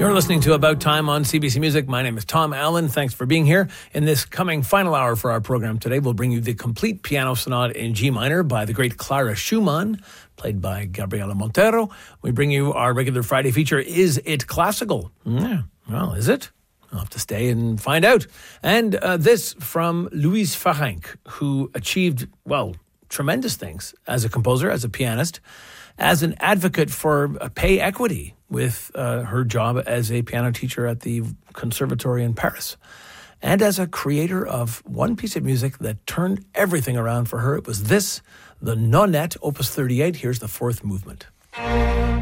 You're listening to About Time on CBC Music. My name is Tom Allen. Thanks for being here. In this coming final hour for our program today, we'll bring you the complete piano sonata in G minor by the great Clara Schumann, played by Gabriela Montero. We bring you our regular Friday feature, Is It Classical? Yeah, well, is it? I'll have to stay and find out. And this from Louise Farenc, who achieved, well, tremendous things as a composer, as a pianist, as an advocate for pay equity with her job as a piano teacher at the Conservatory in Paris, and as a creator of one piece of music that turned everything around for her. It was this, the Nonette, Opus 38. Here's the fourth movement.